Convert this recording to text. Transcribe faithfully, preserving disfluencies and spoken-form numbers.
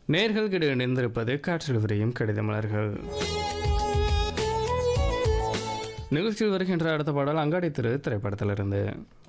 நேர்கள் கிட்ட இணைந்திருப்பது காற்றில் விரியும் கடித மலர்கள். நிகழ்ச்சியில் வருகின்ற அடுத்த பாடல் அங்காடி திரு திரைப்படத்திலிருந்து.